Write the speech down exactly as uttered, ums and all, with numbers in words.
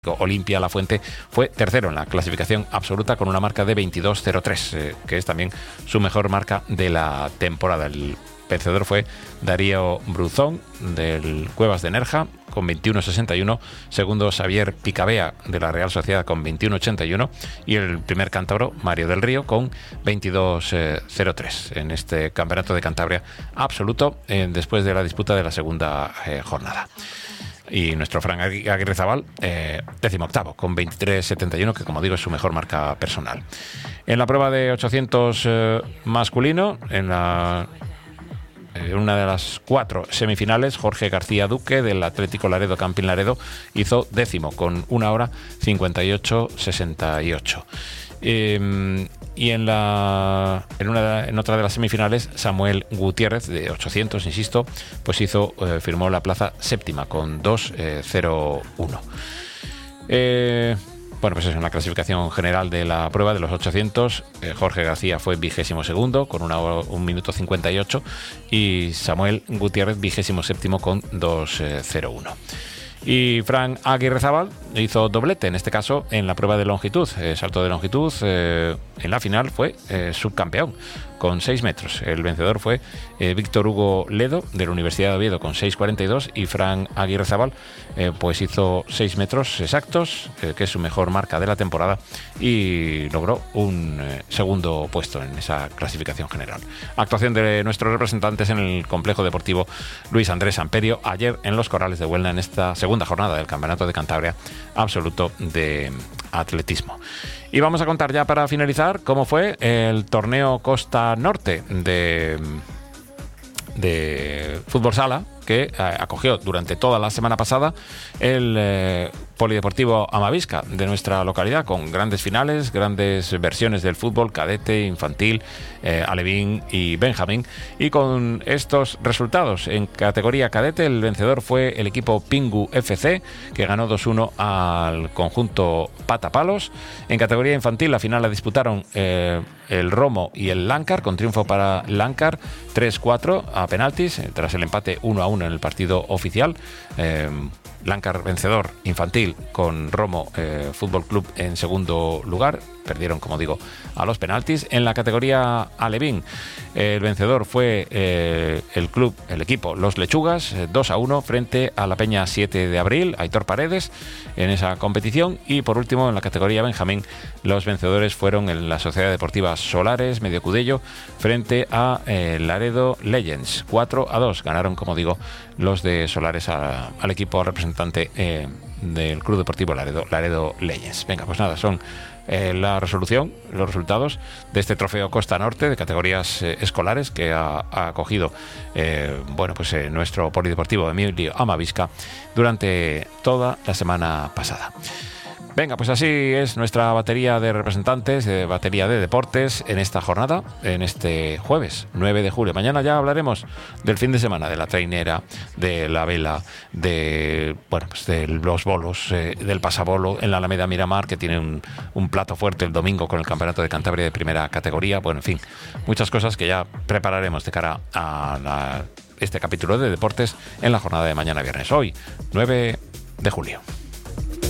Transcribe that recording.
Olimpia La Fuente fue tercero en la clasificación absoluta con una marca de veintidós cero tres, eh, que es también su mejor marca de la temporada. El vencedor fue Darío Bruzón del Cuevas de Nerja con veintiuno sesenta y uno, segundo Xavier Picabea de la Real Sociedad con veintiuno ochenta y uno y el primer cántabro Mario del Río con veintidós cero tres en este campeonato de Cantabria absoluto eh, después de la disputa de la segunda eh, jornada. Y nuestro Fran Aguirrezabal, eh, décimo octavo, con veintitrés setenta y uno, que como digo es su mejor marca personal. En la prueba de ochocientos eh, masculino, en la en una de las cuatro semifinales, Jorge García Duque del Atlético Laredo Campín Laredo hizo décimo con una hora cincuenta y ocho sesenta y ocho. Eh, y en la en, una, en otra de las semifinales, Samuel Gutiérrez de ochocientos, insisto, pues hizo eh, firmó la plaza séptima con dos cero uno. Eh, bueno, pues eso, en la clasificación general de la prueba de los ochocientos, eh, Jorge García fue vigésimo segundo con una hora, un minuto cincuenta y ocho y Samuel Gutiérrez vigésimo séptimo con dos cero uno. Y Fran Aguirrezabal hizo doblete, en este caso en la prueba de longitud, eh, salto de longitud, eh, en la final fue eh, subcampeón con seis metros. El vencedor fue eh, Víctor Hugo Ledo de la Universidad de Oviedo con seis cuarenta y dos y Fran Aguirrezabal eh, pues hizo seis metros exactos, eh, que es su mejor marca de la temporada, y logró un eh, segundo puesto en esa clasificación general. Actuación de nuestros representantes en el complejo deportivo Luis Andrés Amperio ayer en los Corrales de Huelna en esta segunda jornada del Campeonato de Cantabria absoluto de atletismo. Y vamos a contar ya para finalizar cómo fue el torneo Costa Norte de, de fútbol sala, que eh, acogió durante toda la semana pasada el eh, Polideportivo Amavisca de nuestra localidad, con grandes finales, grandes versiones del fútbol cadete, infantil, eh, alevín y benjamín. Y con estos resultados, en categoría cadete el vencedor fue el equipo Pingu F C, que ganó dos uno al conjunto Patapalos. En categoría infantil la final la disputaron eh, el Romo y el Lancar, con triunfo para Lancar tres cuatro a penaltis, tras el empate uno a uno en el partido oficial. eh, Lancar vencedor infantil con Romo eh, Fútbol Club en segundo lugar. Perdieron, como digo, a los penaltis. En la categoría alevín, eh, el vencedor fue eh, el club, el equipo Los Lechugas, eh, dos a uno frente a la Peña siete de abril, Aitor Paredes, en esa competición. Y por último, en la categoría benjamín, los vencedores fueron en la Sociedad Deportiva Solares Medio Cudello frente a eh, Laredo Legends, cuatro a dos. Ganaron, como digo, los de Solares a, al equipo representante eh, del Club Deportivo Laredo, Laredo Legends. Venga, pues nada, son Eh, la resolución, los resultados de este trofeo Costa Norte de categorías eh, escolares que ha, ha acogido eh, bueno, pues eh, nuestro Polideportivo Emilio Amavisca durante toda la semana pasada. Venga, pues así es nuestra batería de representantes, de batería de deportes en esta jornada, en este jueves nueve de julio. Mañana ya hablaremos del fin de semana, de la trainera, de la vela, de bueno, pues de los bolos, eh, del pasabolo en la Alameda Miramar, que tiene un, un plato fuerte el domingo con el Campeonato de Cantabria de primera categoría. Bueno, en fin, muchas cosas que ya prepararemos de cara a la, este capítulo de deportes en la jornada de mañana viernes. Hoy, nueve de julio.